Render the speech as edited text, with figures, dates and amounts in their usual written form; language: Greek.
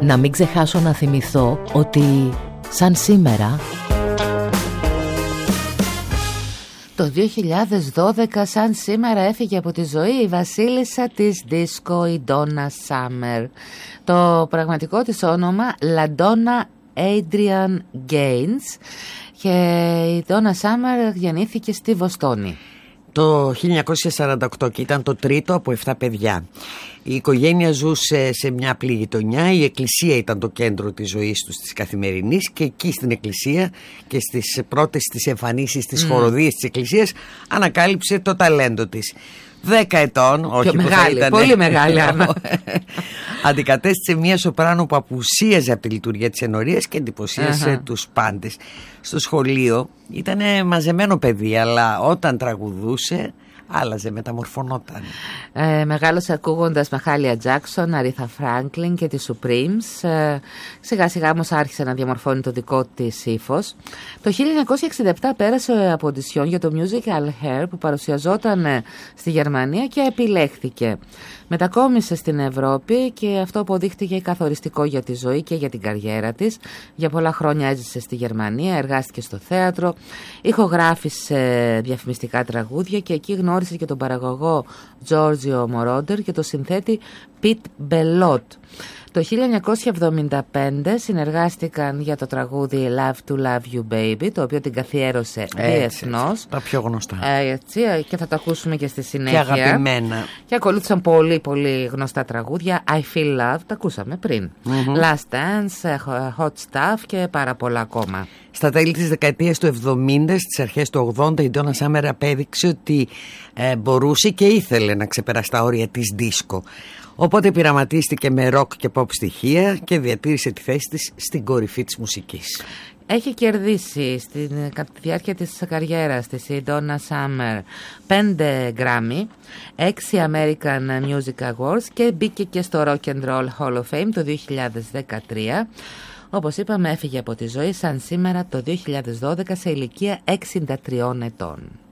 Να μην ξεχάσω να θυμηθώ ότι σαν σήμερα το 2012 σαν σήμερα έφυγε από τη ζωή η βασίλισσα της δίσκο, η Donna Summer. Το πραγματικό της όνομα LaDonna Adrienne Gaines, και η Donna Summer γεννήθηκε στη Βοστόνη το 1948 και ήταν το τρίτο από 7 παιδιά. Η οικογένεια ζούσε σε μια απλή γειτονιά. Η εκκλησία ήταν το κέντρο της ζωής τους της καθημερινής, και εκεί στην εκκλησία και στις πρώτες της εμφανίσεις της χοροδίας της εκκλησίας ανακάλυψε το ταλέντο της. 10 ετών, όχι που μεγάλη, ήταν, πολύ μεγάλη αντικατέστησε μια σοπράνο που απουσίαζε από τη λειτουργία της ενορίας και εντυπωσίασε τους πάντες. Στο σχολείο ήταν μαζεμένο παιδί, αλλά όταν τραγουδούσε άλλαζε, μεταμορφωνόταν. Μεγάλωσε ακούγοντας Μαχάλια Τζάκσον, Αρίθα Φράγκλιν και τη Supremes. Σιγά σιγά όμως άρχισε να διαμορφώνει το δικό της ύφος. Το 1967 πέρασε από οντισιόν για το Musical Hair που παρουσιαζόταν στη Γερμανία και επιλέχθηκε. Μετακόμισε στην Ευρώπη και αυτό αποδείχτηκε καθοριστικό για τη ζωή και για την καριέρα της. Για πολλά χρόνια έζησε στη Γερμανία, εργάστηκε στο θέατρο, ηχογράφησε διαφημιστικά τραγούδια και εκεί γνώρισε και τον παραγωγό Giorgio Moroder και τον συνθέτη Pete Bellotte. Το 1975 συνεργάστηκαν για το τραγούδι Love to Love You Baby, το οποίο την καθιέρωσε διεθνώς. Τα πιο γνωστά. Και θα το ακούσουμε και στη συνέχεια. Και αγαπημένα. Και ακολούθησαν πολύ πολύ γνωστά τραγούδια. I Feel Love, τα ακούσαμε πριν. Last Dance, Hot Stuff και πάρα πολλά ακόμα. Στα τέλη της δεκαετίας του 70, στις αρχές του 80, η Donna Summer απέδειξε ότι μπορούσε και ήθελε να ξεπεράσει τα όρια της δίσκο. Οπότε πειραματίστηκε με rock και pop στοιχεία και διατήρησε τη θέση της στην κορυφή της μουσικής. Έχει κερδίσει κατά τη διάρκεια της καριέρας της η Donna Summer 5 Grammy, 6 American Music Awards και μπήκε και στο Rock and Roll Hall of Fame το 2013. Όπως είπαμε, έφυγε από τη ζωή σαν σήμερα το 2012 σε ηλικία 63 ετών.